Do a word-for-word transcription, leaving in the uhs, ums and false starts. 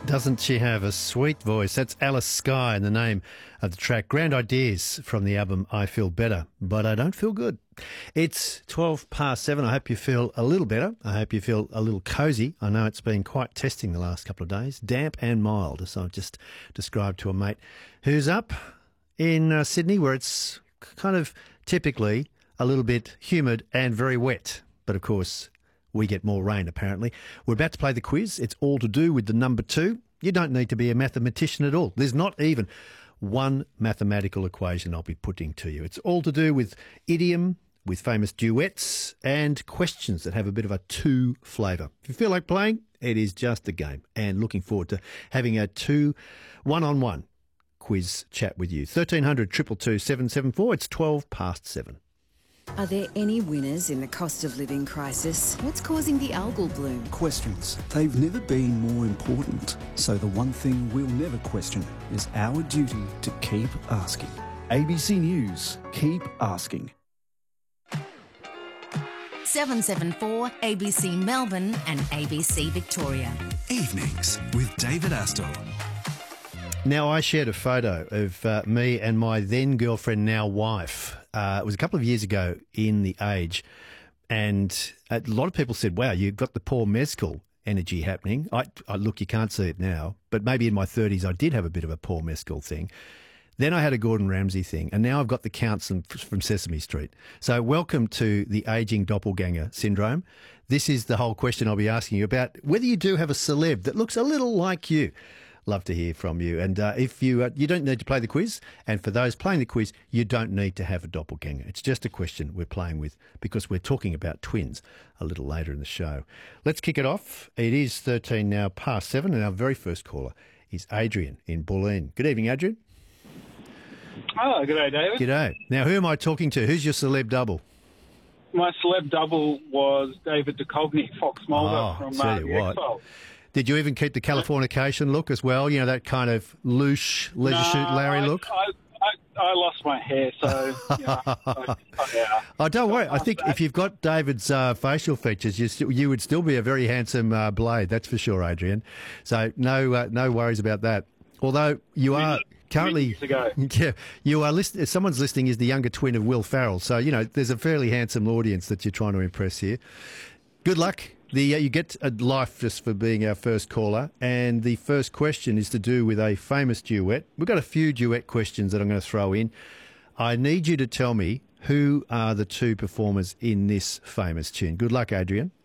Doesn't she have a sweet voice? That's Alice Skye in the name of the track. Grand Ideas from the album I Feel Better, But I Don't Feel Good. It's twelve past seven. I hope you feel a little better. I hope you feel a little cosy. I know it's been quite testing the last couple of days. Damp and mild, as I've just described to a mate who's up in uh, Sydney, where it's kind of typically a little bit humid and very wet. But of course, we get more rain, apparently. We're about to play the quiz. It's all to do with the number two. You don't need to be a mathematician at all. There's not even one mathematical equation I'll be putting to you. It's all to do with idiom, with famous duets, and questions that have a bit of a two flavour. If you feel like playing, it is just a game. And looking forward to having a two one-on-one quiz chat with you. thirteen hundred, two two two, seven seven four. It's twelve past seven. Are there any winners in the cost of living crisis? What's causing the algal bloom? Questions. They've never been more important. So the one thing we'll never question is our duty to keep asking. A B C News. Keep asking. seven seven four A B C Melbourne and A B C Victoria. Evenings with David Astor. Now, I shared a photo of uh, me and my then girlfriend, now wife. Uh, it was a couple of years ago in The Age, and a lot of people said, wow, you've got the Paul Mescal energy happening. I, I Look, you can't see it now, but maybe in my thirties I did have a bit of a Paul Mescal thing. Then I had a Gordon Ramsay thing, and now I've got the Counts from Sesame Street. So welcome to the ageing doppelganger syndrome. This is the whole question I'll be asking you about, whether you do have a celeb that looks a little like you. Love to hear from you. And uh, if you uh, you don't need to play the quiz, and for those playing the quiz, you don't need to have a doppelganger. It's just a question we're playing with because we're talking about twins a little later in the show. Let's kick it off. It is thirteen now past seven, and our very first caller is Adrian in Bulleen. Good evening, Adrian. Oh, good day, David. G'day. Now, who am I talking to? Who's your celeb double? My celeb double was David Duchovny, Fox Mulder Oh, from tell uh, you the what. X-Files. Did you even keep the Californication look as well? You know, that kind of louche, leisure No, suit Larry I, look? I, I, I lost my hair, so, you know, I, I, yeah. Oh, don't worry. I think if you've got David's uh, facial features, you, st- you would still be a very handsome uh, blade, that's for sure, Adrian. So no uh, no worries about that. Although you are currently... Years ago. Yeah, you are list- someone's listening is the younger twin of Will Farrell. So, you know, there's a fairly handsome audience that you're trying to impress here. Good luck. The, uh, you get a life just for being our first caller, and the first question is to do with a famous duet. We've got a few duet questions that I'm going to throw in. I need you to tell me who are the two performers in this famous tune. Good luck, Adrian.